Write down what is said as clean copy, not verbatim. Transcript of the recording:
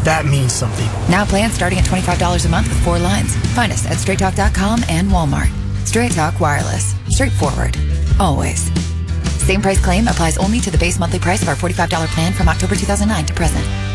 That means something. Now plans starting at $25 a month with 4 lines. Find us at straighttalk.com and Walmart. Straight Talk Wireless. Straightforward. Always. Same price claim applies only to the base monthly price of our $45 plan from October 2009 to present.